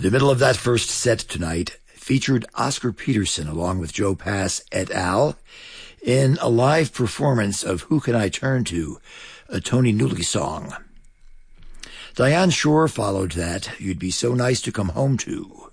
The middle of that first set tonight featured Oscar Peterson along with Joe Pass et al. In a live performance of Who Can I Turn To, a Tony Newley song. Diane Shore followed that, You'd Be So Nice to Come Home To.